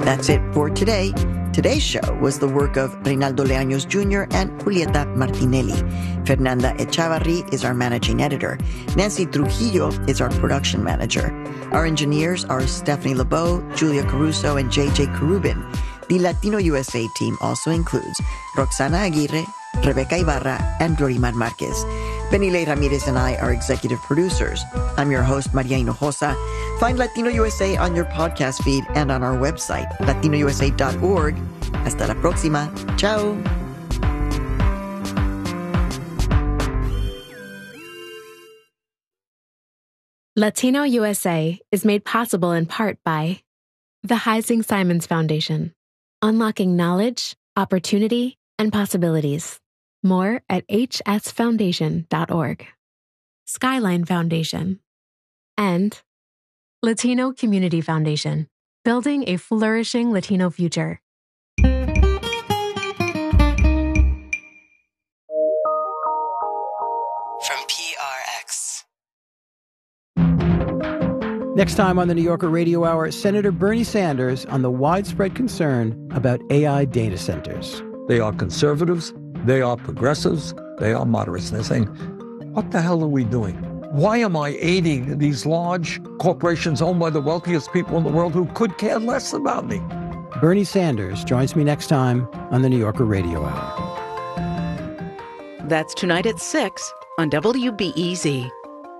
That's it for today. Today's show was the work of Reynaldo Leaños Jr. and Julieta Martinelli. Fernanda Echavarri is our managing editor. Nancy Trujillo is our production manager. Our engineers are Stephanie Lebeau, Julia Caruso, and JJ Kerubin. The Latino USA team also includes Roxana Aguirre, Rebecca Ibarra, and Glorimar Marquez. Benile Ramirez and I are executive producers. I'm your host, Maria Hinojosa. Find Latino USA on your podcast feed and on our website, latinousa.org. Hasta la próxima. Ciao. Latino USA is made possible in part by the Heising Simons Foundation, unlocking knowledge, opportunity, and possibilities. More at hsfoundation.org. Skyline Foundation. And Latino Community Foundation, building a flourishing Latino future. From PRX. Next time on the New Yorker Radio Hour, Senator Bernie Sanders on the widespread concern about AI data centers. They are conservatives, they are progressives, they are moderates. They're saying, what the hell are we doing? Why am I aiding these large corporations owned by the wealthiest people in the world who could care less about me? Bernie Sanders joins me next time on the New Yorker Radio Hour. That's tonight at 6 on WBEZ.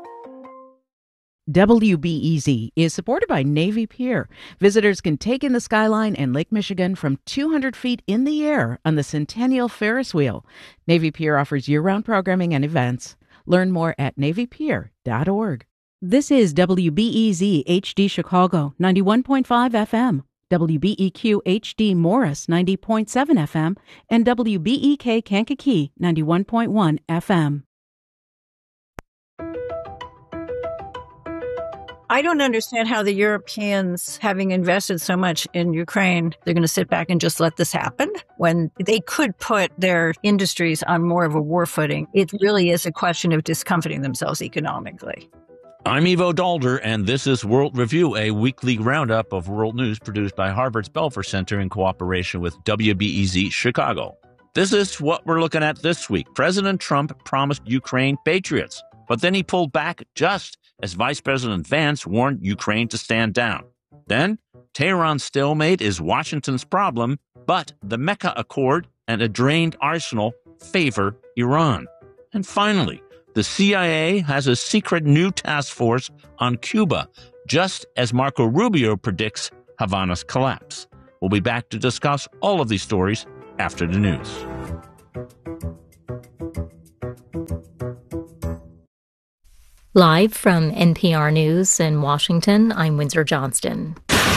WBEZ is supported by Navy Pier. Visitors can take in the skyline and Lake Michigan from 200 feet in the air on the Centennial Ferris Wheel. Navy Pier offers year-round programming and events. Learn more at navypier.org. This is WBEZ HD Chicago, 91.5 FM, WBEQ HD Morris, 90.7 FM, and WBEK Kankakee, 91.1 FM. I don't understand how the Europeans, having invested so much in Ukraine, they're going to sit back and just let this happen when they could put their industries on more of a war footing. It really is a question of discomfiting themselves economically. I'm Ivo Dalder, and this is World Review, a weekly roundup of world news produced by Harvard's Belfer Center in cooperation with WBEZ Chicago. This is what we're looking at this week. President Trump promised Ukraine patriots, but then he pulled back just as Vice President Vance warned Ukraine to stand down. Then, Tehran's stalemate is Washington's problem, but the Mecca Accord and a drained arsenal favor Iran. And finally, the CIA has a secret new task force on Cuba, just as Marco Rubio predicts Havana's collapse. We'll be back to discuss all of these stories after the news. Live from NPR News in Washington, I'm Windsor Johnston.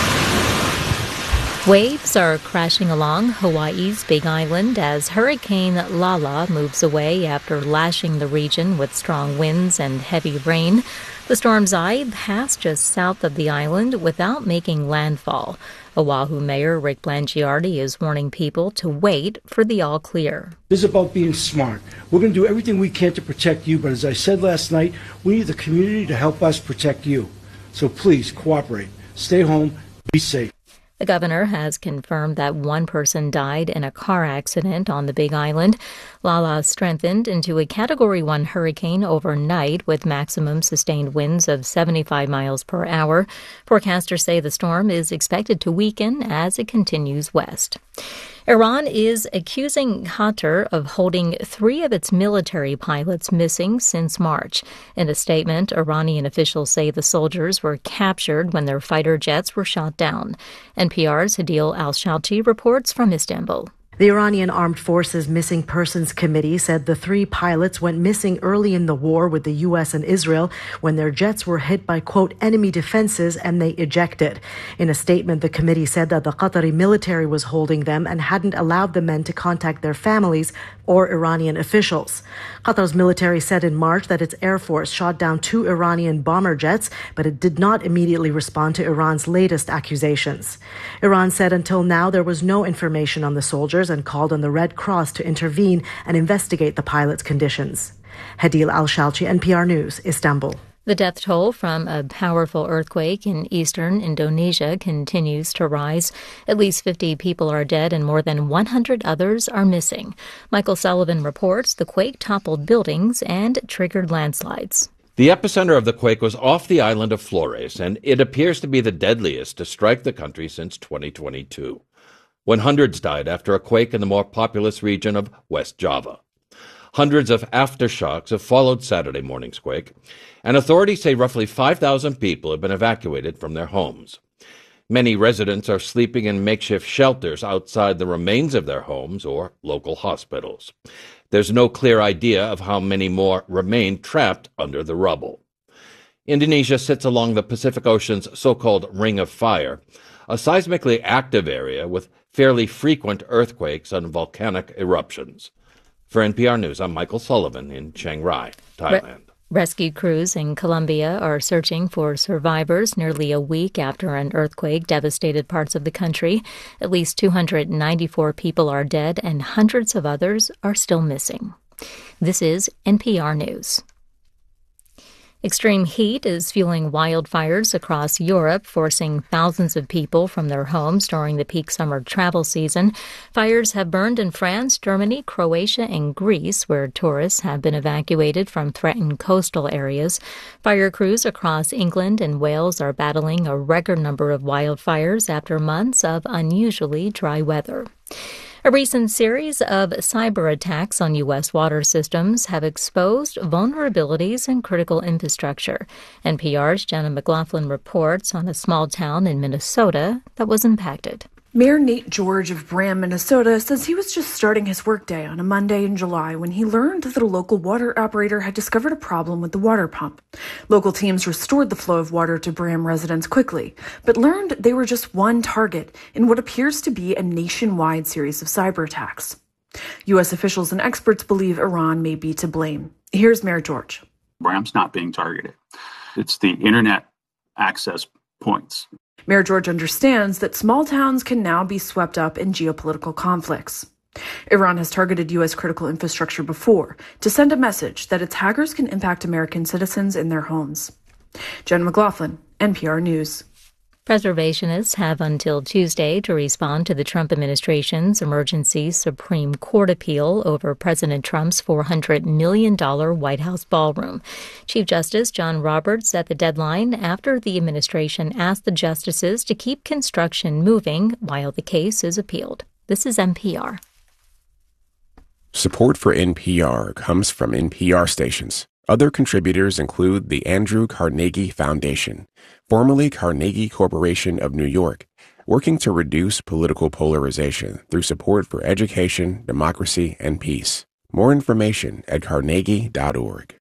Waves are crashing along Hawaii's Big Island as Hurricane Lala moves away after lashing the region with strong winds and heavy rain. The storm's eye passed just south of the island without making landfall. Oahu Mayor Rick Blangiardi is warning people to wait for the all clear. This is about being smart. We're going to do everything we can to protect you, but as I said last night, we need the community to help us protect you. So please cooperate. Stay home. Be safe. The governor has confirmed that one person died in a car accident on the Big Island. Lala strengthened into a Category 1 hurricane overnight with maximum sustained winds of 75 miles per hour. Forecasters say the storm is expected to weaken as it continues west. Iran is accusing Qatar of holding 3 of its military pilots missing since March. In a statement, Iranian officials say the soldiers were captured when their fighter jets were shot down. NPR's Hadil Al-Shalti reports from Istanbul. The Iranian Armed Forces Missing Persons Committee said the 3 pilots went missing early in the war with the U.S. and Israel when their jets were hit by, quote, enemy defenses and they ejected. In a statement, the committee said that the Qatari military was holding them and hadn't allowed the men to contact their families or Iranian officials. Qatar's military said in March that its air force shot down 2 Iranian bomber jets, but it did not immediately respond to Iran's latest accusations. Iran said until now there was no information on the soldiers and called on the Red Cross to intervene and investigate the pilot's conditions. Hadil Al-Shalchi, NPR News, Istanbul. The death toll from a powerful earthquake in eastern Indonesia continues to rise. At least 50 people are dead and more than 100 others are missing. Michael Sullivan reports the quake toppled buildings and triggered landslides. The epicenter of the quake was off the island of Flores, and it appears to be the deadliest to strike the country since 2022, when hundreds died after a quake in the more populous region of West Java. Hundreds of aftershocks have followed Saturday morning's quake, and authorities say roughly 5,000 people have been evacuated from their homes. Many residents are sleeping in makeshift shelters outside the remains of their homes or local hospitals. There's no clear idea of how many more remain trapped under the rubble. Indonesia sits along the Pacific Ocean's so-called Ring of Fire, a seismically active area with fairly frequent earthquakes and volcanic eruptions. For NPR News, I'm Michael Sullivan in Chiang Rai, Thailand. Rescue crews in Colombia are searching for survivors nearly a week after an earthquake devastated parts of the country. At least 294 people are dead and hundreds of others are still missing. This is NPR News. Extreme heat is fueling wildfires across Europe, forcing thousands of people from their homes during the peak summer travel season. Fires have burned in France, Germany, Croatia, and Greece, where tourists have been evacuated from threatened coastal areas. Fire crews across England and Wales are battling a record number of wildfires after months of unusually dry weather. A recent series of cyber attacks on U.S. water systems have exposed vulnerabilities in critical infrastructure. NPR's Jenna McLaughlin reports on a small town in Minnesota that was impacted. Mayor Nate George of Braham, Minnesota, says he was just starting his workday on a Monday in July when he learned that a local water operator had discovered a problem with the water pump. Local teams restored the flow of water to Braham residents quickly, but learned they were just one target in what appears to be a nationwide series of cyber attacks. U.S. officials and experts believe Iran may be to blame. Here's Mayor George. Braham's not being targeted. It's the internet access points. Mayor George understands that small towns can now be swept up in geopolitical conflicts. Iran has targeted U.S. critical infrastructure before to send a message that its hackers can impact American citizens in their homes. Jen McLaughlin, NPR News. Preservationists have until Tuesday to respond to the Trump administration's emergency Supreme Court appeal over President Trump's $400 million White House ballroom. Chief Justice John Roberts set the deadline after the administration asked the justices to keep construction moving while the case is appealed. This is NPR. Support for NPR comes from NPR stations. Other contributors include the Andrew Carnegie Foundation, formerly Carnegie Corporation of New York, working to reduce political polarization through support for education, democracy, and peace. More information at carnegie.org.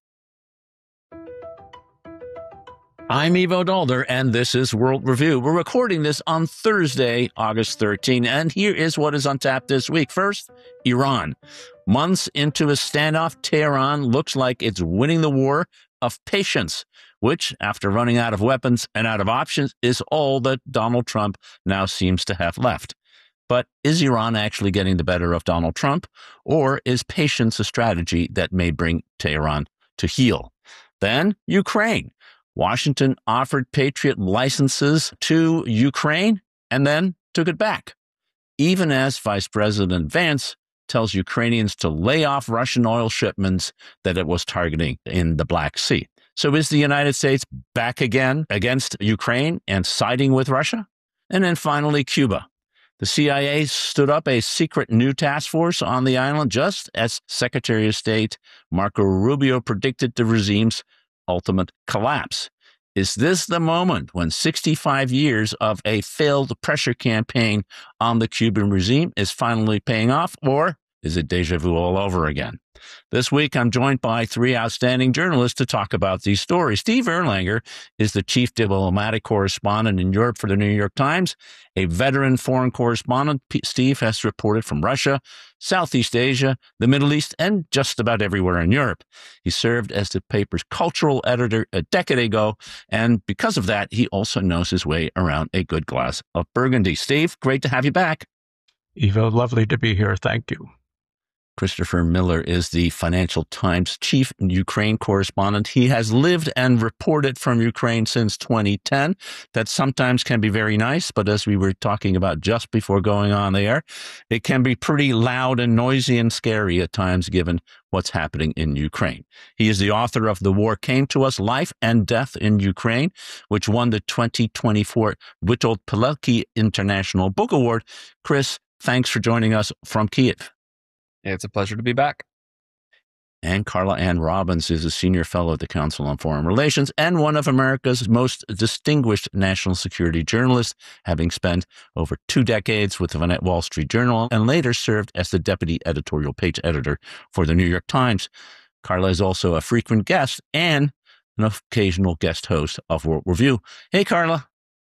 I'm Ivo Daalder, and this is World Review. We're recording this on Thursday, August 13, and here is what is on tap this week. First, Iran. Months into a standoff, Tehran looks like it's winning the war of patience, which, after running out of weapons and out of options, is all that Donald Trump now seems to have left. But is Iran actually getting the better of Donald Trump, or is patience a strategy that may bring Tehran to heel? Then, Ukraine. Washington offered Patriot licenses to Ukraine and then took it back, even as Vice President Vance tells Ukrainians to lay off Russian oil shipments that it was targeting in the Black Sea. So is the United States back again against Ukraine and siding with Russia? And then finally, Cuba. The CIA stood up a secret new task force on the island just as Secretary of State Marco Rubio predicted the regime's ultimate collapse. Is this the moment when 65 years of a failed pressure campaign on the Cuban regime is finally paying off, or is it deja vu all over again? This week, I'm joined by three outstanding journalists to talk about these stories. Steve Erlanger is the chief diplomatic correspondent in Europe for the New York Times, a veteran foreign correspondent. Steve has reported from Russia, Southeast Asia, the Middle East, and just about everywhere in Europe. He served as the paper's cultural editor a decade ago, and because of that, he also knows his way around a good glass of Burgundy. Steve, great to have you back. Ivo, lovely to be here. Thank you. Christopher Miller is the Financial Times chief Ukraine correspondent. He has lived and reported from Ukraine since 2010. That sometimes can be very nice, but as we were talking about just before going on the air, it can be pretty loud and noisy and scary at times given what's happening in Ukraine. He is the author of The War Came to Us, Life and Death in Ukraine, which won the 2024 Witold Pilecki International Book Award. Chris, thanks for joining us from Kyiv. It's a pleasure to be back. And Carla Ann Robbins is a senior fellow at the Council on Foreign Relations and one of America's most distinguished national security journalists, having spent over 2 decades with the Wall Street Journal and later served as the deputy editorial page editor for the New York Times. Carla is also a frequent guest and an occasional guest host of World Review. Hey, Carla.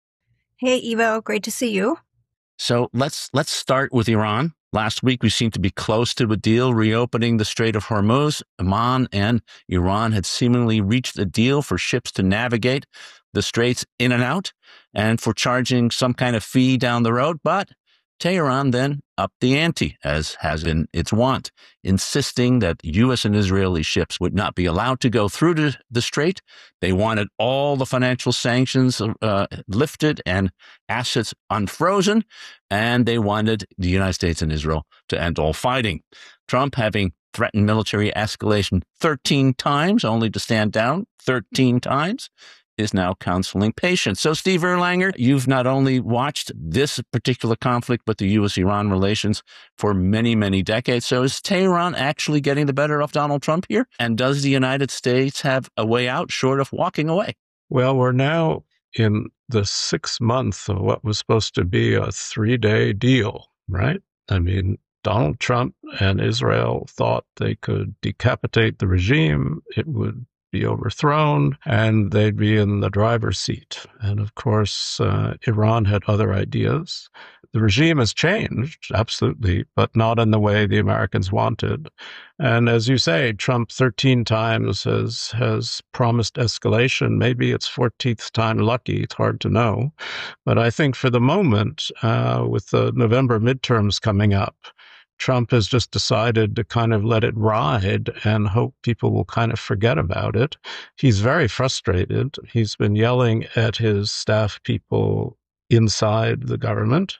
Hey, Ivo. Great to see you. So let's start with Iran. Last week, we seemed to be close to a deal reopening the Strait of Hormuz. Oman and Iran had seemingly reached a deal for ships to navigate the straits in and out and for charging some kind of fee down the road. But Tehran then upped the ante, as has been its wont, insisting that U.S. and Israeli ships would not be allowed to go through the strait. They wanted all the financial sanctions lifted and assets unfrozen, and they wanted the United States and Israel to end all fighting. Trump, having threatened military escalation 13 times, only to stand down 13 times, is now counseling patience. So, Steve Erlanger, you've not only watched this particular conflict, but the U.S.-Iran relations for many, many decades. So is Tehran actually getting the better of Donald Trump here? And does the United States have a way out short of walking away? Well, we're now in the 6th month of what was supposed to be a 3-day deal, right? I mean, Donald Trump and Israel thought they could decapitate the regime. It would be overthrown and they'd be in the driver's seat. And of course, Iran had other ideas. The regime has changed, absolutely, but not in the way the Americans wanted. And as you say, Trump 13 times has promised escalation. Maybe it's 14th time lucky. It's hard to know. But I think for the moment, with the November midterms coming up, Trump has just decided to kind of let it ride and hope people will kind of forget about it. He's very frustrated. He's been yelling at his staff people inside the government,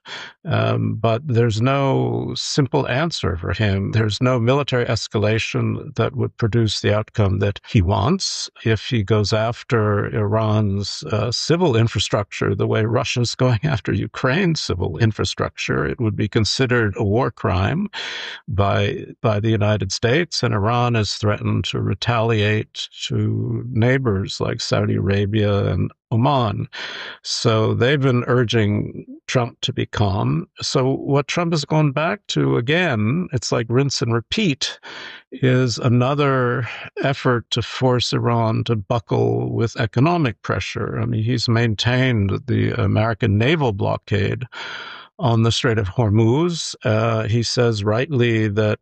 but there's no simple answer for him. There's no military escalation that would produce the outcome that he wants. If he goes after Iran's civil infrastructure the way Russia's going after Ukraine's civil infrastructure, it would be considered a war crime by the United States, and Iran has threatened to retaliate to neighbors like Saudi Arabia and Oman. So they've been urging Trump to be calm. So what Trump has gone back to again, it's like rinse and repeat, is another effort to force Iran to buckle with economic pressure. I mean, he's maintained the American naval blockade on the Strait of Hormuz. He says rightly that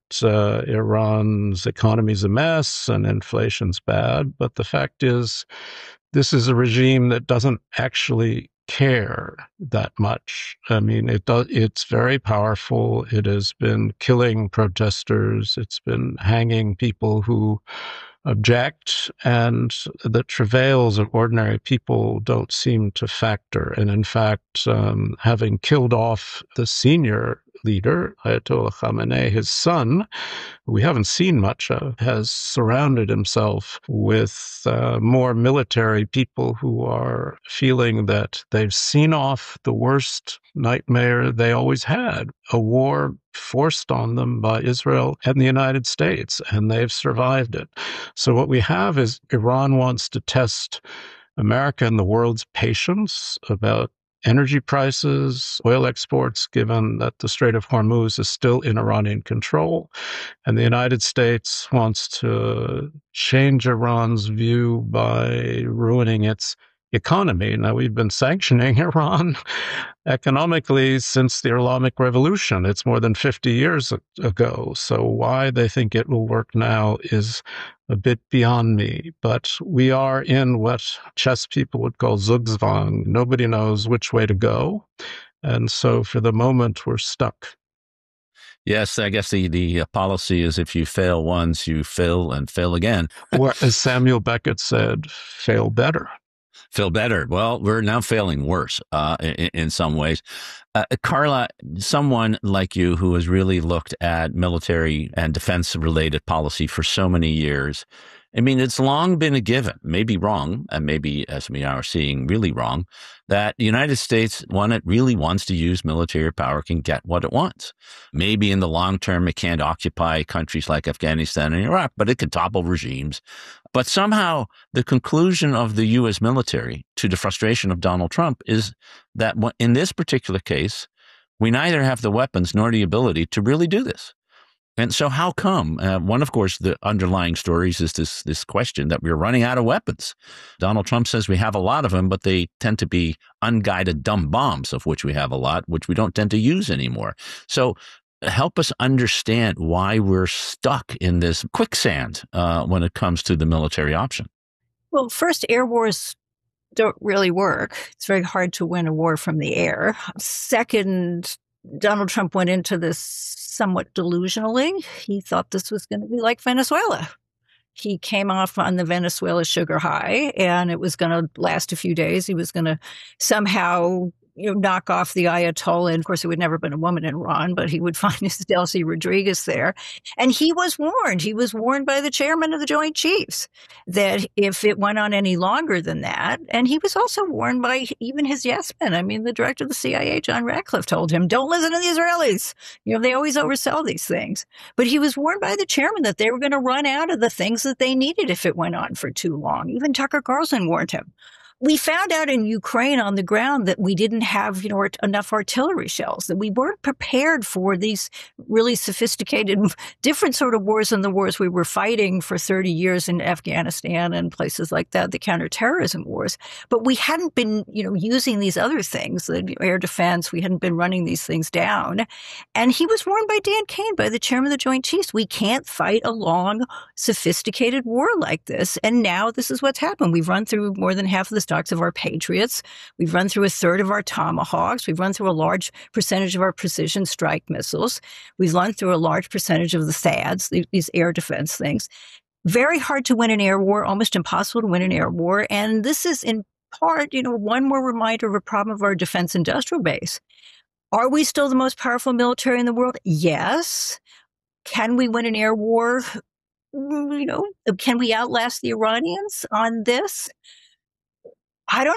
Iran's economy is a mess and inflation's bad. But the fact is, this is a regime that doesn't actually care that much. I mean, it's very powerful. It has been killing protesters. It's been hanging people who object, and the travails of ordinary people don't seem to factor. And in fact, having killed off the senior leader, Ayatollah Khamenei, his son, who we haven't seen much of, has surrounded himself with more military people who are feeling that they've seen off the worst nightmare they always had, a war forced on them by Israel and the United States, and they've survived it. So what we have is Iran wants to test America and the world's patience about energy prices, oil exports, given that the Strait of Hormuz is still in Iranian control. And the United States wants to change Iran's view by ruining its economy. Now, we've been sanctioning Iran economically since the Islamic Revolution. It's more than 50 years ago. So why they think it will work now is a bit beyond me. But we are in what chess people would call zugzwang. Nobody knows which way to go. And so for the moment, we're stuck. Yes, I guess the policy is if you fail once, you fail and fail again. Or as Samuel Beckett said, fail better. Feel better. Well, we're now failing worse in some ways. Carla, someone like you who has really looked at military and defense-related policy for so many years, I mean, it's long been a given, maybe wrong, and maybe, as we are seeing, really wrong, that the United States, when it really wants to use military power, can get what it wants. Maybe in the long term, it can't occupy countries like Afghanistan and Iraq, but it can topple regimes. But somehow the conclusion of the U.S. military, to the frustration of Donald Trump, is that in this particular case, we neither have the weapons nor the ability to really do this. And so how come? One, of course, the underlying stories is this question that we're running out of weapons. Donald Trump says we have a lot of them, but they tend to be unguided dumb bombs, of which we have a lot, which we don't tend to use anymore. So help us understand why we're stuck in this quicksand when it comes to the military option. Well, first, air wars don't really work. It's very hard to win a war from the air. Second, Donald Trump went into this somewhat delusionally. He thought this was going to be like Venezuela. He came off on the Venezuela sugar high, and it was going to last a few days. He was going to somehow knock off the Ayatollah. And of course, it would never been a woman in Iran, but he would find his Delcy Rodriguez there. And he was warned. He was warned by the chairman of the Joint Chiefs that if it went on any longer than that, and he was also warned by even his yes men. I mean, the director of the CIA, John Ratcliffe, told him, don't listen to the Israelis. They always oversell these things. But he was warned by the chairman that they were going to run out of the things that they needed if it went on for too long. Even Tucker Carlson warned him. We found out in Ukraine on the ground that we didn't have, enough artillery shells, that we weren't prepared for these really sophisticated, different sort of wars than the wars we were fighting for 30 years in Afghanistan and places like that, the counterterrorism wars. But we hadn't been, using these other things, the air defense, we hadn't been running these things down. And he was warned by Dan Kane, by the chairman of the Joint Chiefs, we can't fight a long, sophisticated war like this. And now this is what's happened. We've run through more than half of the stocks of our Patriots. We've run through a third of our Tomahawks. We've run through a large percentage of our precision strike missiles. We've run through a large percentage of the THAADs, these air defense things. Very hard to win an air war, almost impossible to win an air war. And this is in part, one more reminder of a problem of our defense industrial base. Are we still the most powerful military in the world? Yes. Can we win an air war? Can we outlast the Iranians on this? I don't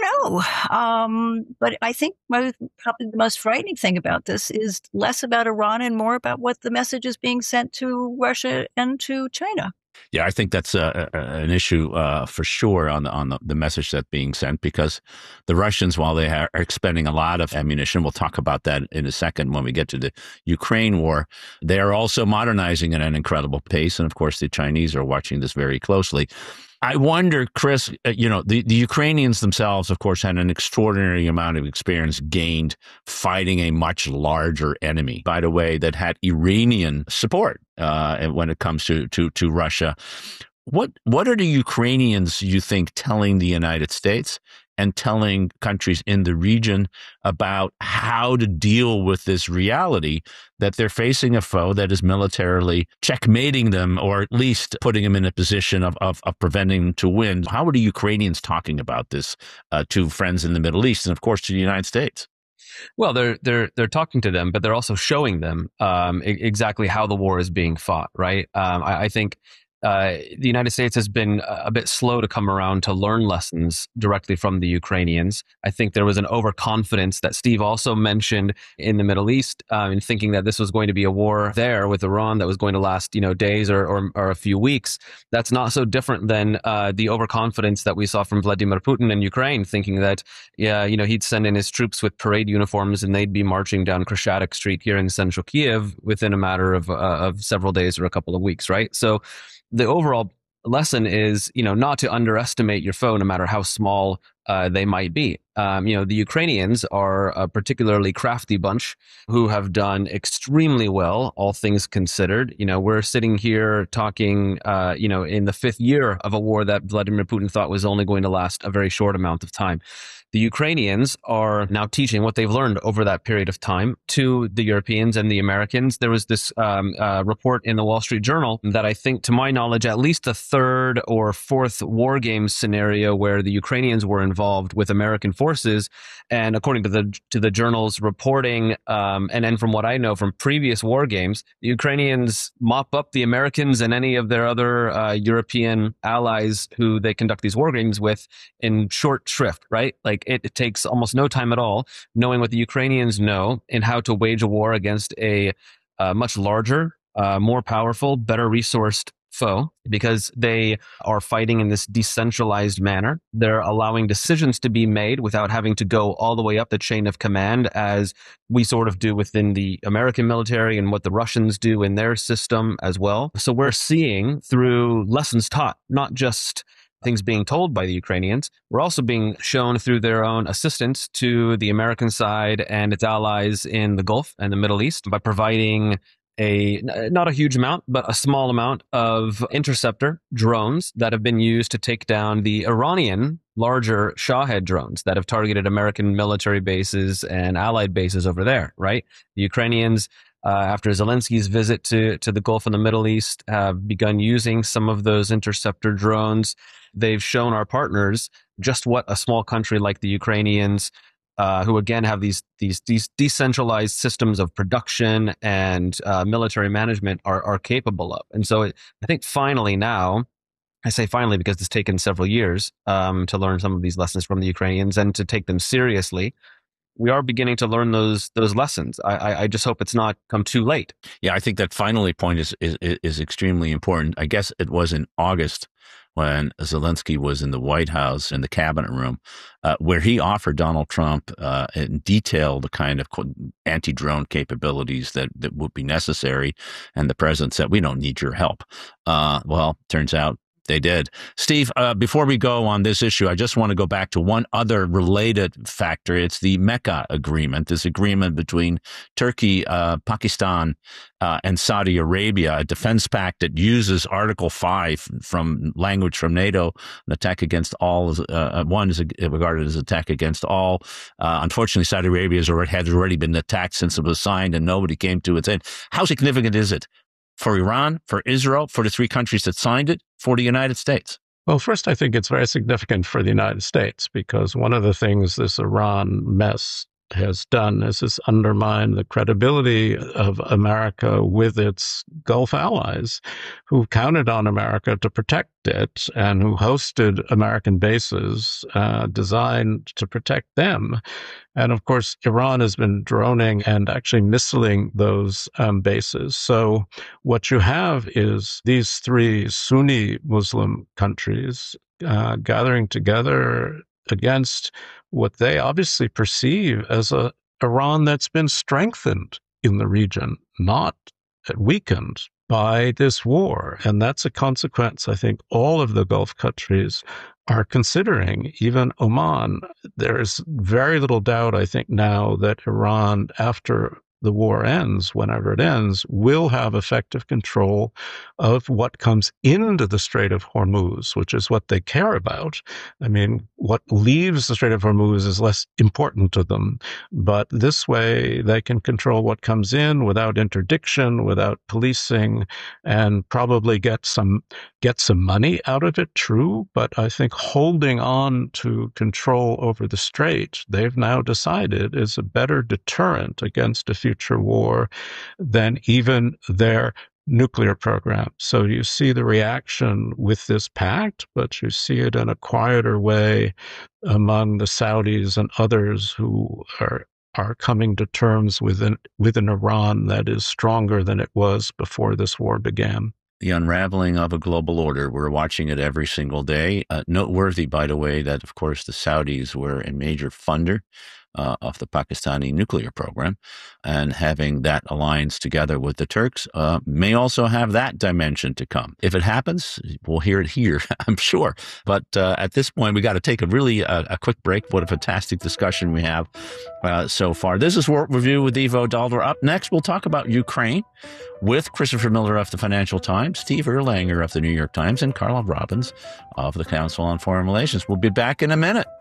know. But I think probably the most frightening thing about this is less about Iran and more about what the message is being sent to Russia and to China. Yeah, I think that's an issue for sure on the message that's being sent, because the Russians, while they are expending a lot of ammunition, we'll talk about that in a second when we get to the Ukraine war, they are also modernizing at an incredible pace. And of course, the Chinese are watching this very closely. I wonder, Chris, the Ukrainians themselves, of course, had an extraordinary amount of experience gained fighting a much larger enemy, by the way, that had Iranian support when it comes to Russia. What are the Ukrainians, you think, telling the United States and telling countries in the region about how to deal with this reality that they're facing a foe that is militarily checkmating them, or at least putting them in a position of preventing them to win? How are the Ukrainians talking about this to friends in the Middle East and, of course, to the United States? Well, they're talking to them, but they're also showing them exactly how the war is being fought, right? I think the United States has been a bit slow to come around to learn lessons directly from the Ukrainians. I think there was an overconfidence that Steve also mentioned in the Middle East, in thinking that this was going to be a war there with Iran that was going to last, days or a few weeks. That's not so different than the overconfidence that we saw from Vladimir Putin in Ukraine, thinking that, he'd send in his troops with parade uniforms and they'd be marching down Kreshchatyk Street here in central Kiev within a matter of several days or a couple of weeks, right? So the overall lesson is, not to underestimate your foe, no matter how small they might be. The Ukrainians are a particularly crafty bunch who have done extremely well, all things considered. We're sitting here talking, in the fifth year of a war that Vladimir Putin thought was only going to last a very short amount of time. the Ukrainians are now teaching what they've learned over that period of time to the Europeans and the Americans. There was this report in the Wall Street Journal that I think, to my knowledge, at least the third or fourth war game scenario where the Ukrainians were involved with American forces. And according to the journal's reporting, and then from what I know from previous war games, the Ukrainians mop up the Americans and any of their other European allies who they conduct these war games with in short shrift, right? Like it takes almost no time at all, knowing what the Ukrainians know and how to wage a war against a much larger, more powerful, better resourced foe, because they are fighting in this decentralized manner. They're allowing decisions to be made without having to go all the way up the chain of command, as we sort of do within the American military and what the Russians do in their system as well. So we're seeing through lessons taught, not just things being told by the Ukrainians, we're also being shown through their own assistance to the American side and its allies in the Gulf and the Middle East by providing not a huge amount, but a small amount of interceptor drones that have been used to take down the Iranian larger Shahed drones that have targeted American military bases and allied bases over there, right? The Ukrainians, after Zelensky's visit to the Gulf and the Middle East, have begun using some of those interceptor drones. They've shown our partners just what a small country like the Ukrainians, who again have these decentralized systems of production and military management are capable of. And so I think finally now, I say finally because it's taken several years to learn some of these lessons from the Ukrainians and to take them seriously, we are beginning to learn those lessons. I just hope it's not come too late. Yeah, I think that finally point is extremely important. I guess it was in August when Zelensky was in the White House in the cabinet room, where he offered Donald Trump in detail the kind of anti-drone capabilities that would be necessary. And the president said, we don't need your help. Well, turns out they did. Steve, before we go on this issue, I just want to go back to one other related factor. It's the Mecca agreement, this agreement between Turkey, Pakistan, and Saudi Arabia, a defense pact that uses Article 5 from language from NATO, an attack against all. One is regarded as attack against all. Unfortunately, Saudi Arabia has already been attacked since it was signed, and nobody came to its end. How significant is it for Iran, for Israel, for the three countries that signed it, for the United States? Well, first, I think it's very significant for the United States, because one of the things this Iran mess has done is undermine the credibility of America with its Gulf allies, who counted on America to protect it and who hosted American bases designed to protect them. And of course, Iran has been droning and actually missiling those bases. So what you have is these three Sunni Muslim countries gathering together against what they obviously perceive as a Iran that's been strengthened in the region, not weakened by this war. And that's a consequence I think all of the Gulf countries are considering, even Oman. There's very little doubt, I think, now that Iran, after the war ends, whenever it ends, will have effective control of what comes into the Strait of Hormuz, which is what they care about. I mean, what leaves the Strait of Hormuz is less important to them. But this way, they can control what comes in without interdiction, without policing, and probably get some money out of it, true. But I think holding on to control over the strait, they've now decided, is a better deterrent against a future war than even their nuclear program. So you see the reaction with this pact, but you see it in a quieter way among the Saudis and others who are coming to terms with an Iran that is stronger than it was before this war began. The unraveling of a global order. We're watching it every single day. Noteworthy, by the way, that, of course, the Saudis were a major funder of the Pakistani nuclear program, and having that alliance together with the Turks may also have that dimension to come. If it happens, we'll hear it here, I'm sure. But at this point, we got to take a quick break. What a fantastic discussion we have so far. This is World Review with Ivo Daalder. Up next, we'll talk about Ukraine with Christopher Miller of the Financial Times, Steve Erlanger of the New York Times, and Carla Robbins of the Council on Foreign Relations. We'll be back in a minute.